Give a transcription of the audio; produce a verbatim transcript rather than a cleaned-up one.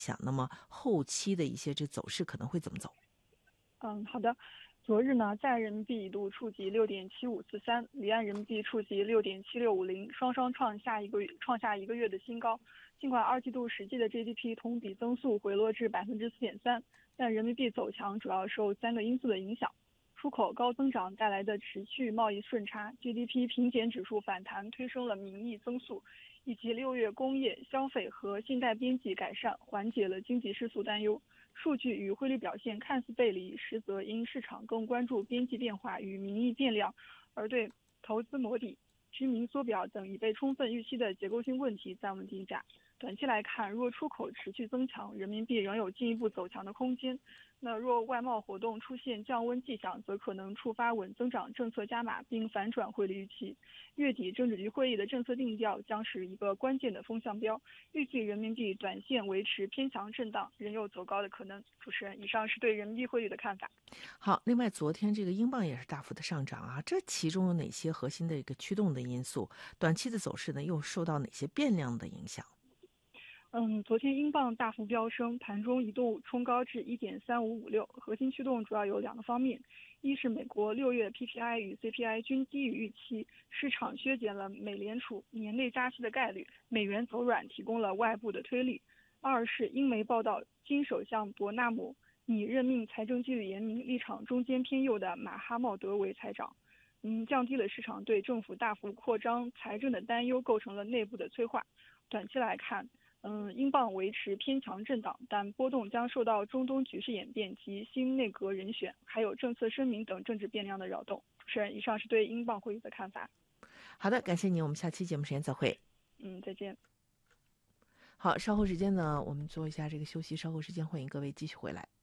想，那么后期的一些这走势可能会怎么走？ 嗯，好的。昨日呢，在岸人民币一度触及六点七五四三，离岸人民币触及六点七六五零，双双创下一个月创下一个月的新高。尽管二季度实际的 G D P 同比增速回落至百分之四点三，但人民币走强主要受三个因素的影响：出口高增长带来的持续贸易顺差 ，G D P 平减指数反弹推升了名义增速，以及六月工业、消费和信贷边际改善，缓解了经济失速担忧。数据与汇率表现看似背离，实则因市场更关注边际变化与民意变量，而对投资摸底、居民缩表等已被充分预期的结构性问题暂稳定价。短期来看，若出口持续增强，人民币仍有进一步走强的空间。那若外贸活动出现降温迹象，则可能触发稳增长政策加码，并反转汇率预期。月底政治局会议的政策定调将是一个关键的风向标，预计人民币短线维持偏强震荡，仍有走高的可能。主持人，以上是对人民币汇率的看法。 好，另外昨天这个英镑也是大幅的上涨啊，这其中有哪些核心的一个驱动的因素？短期的走势呢，又受到哪些变量的影响？ 嗯，昨天英镑大幅飙升，盘中一度冲高至 一点三五五六，核心驱动主要有两个方面，一是美国六月 P P I 与 C P I 均低于预期，市场削减了美联储年内加息的概率，美元走软提供了外部的推力；二是英媒报道，新首相伯纳姆拟任命财政纪律严明、立场中间偏右的马哈茂德为财长，嗯，降低了市场对政府大幅扩张财政的担忧，构成了内部的催化。短期来看，嗯，英镑维持偏强震荡，但波动将受到中东局势演变及新内阁人选，还有政策声明等政治变量的扰动。主持人，以上是对英镑汇率的看法。 好的，感谢您，我们下期节目时间再会。 嗯，再见。 好，稍后时间呢，我们做一下这个休息，稍后时间欢迎各位继续回来。